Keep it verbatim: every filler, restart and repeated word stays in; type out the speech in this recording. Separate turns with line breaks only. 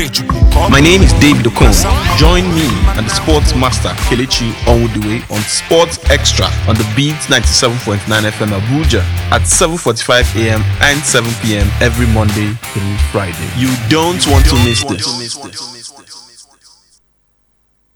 My name is David Okon. Join me and the sports master Kelechi Onwudiwe on Sports Extra on the Beats ninety-seven point nine F M Abuja at seven forty-five a.m. and seven p.m. every Monday through Friday. You don't want to miss this.